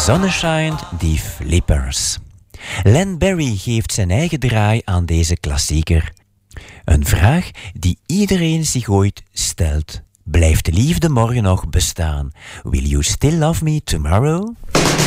zonne schijnt, die flippers. Len Barry geeft zijn eigen draai aan deze klassieker. Een vraag die iedereen zich ooit stelt. Blijft de liefde morgen nog bestaan? Will you still love me tomorrow?